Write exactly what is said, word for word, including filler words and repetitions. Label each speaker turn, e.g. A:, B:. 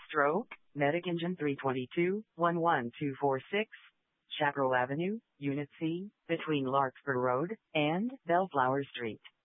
A: Stroke, Medic Engine three twenty-two, one one two four six, Chaparral Avenue, Unit C, between Larkspur Road and Bellflower Street.